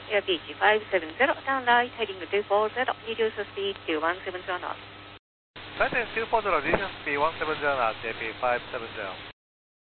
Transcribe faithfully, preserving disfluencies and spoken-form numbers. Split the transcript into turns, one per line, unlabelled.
Air Beach five seven zero, down light, heading two four zero, reduce speed to one seven zero knots.
Titan two four zero, reduce speed one seven zero knots, J P five seven zero.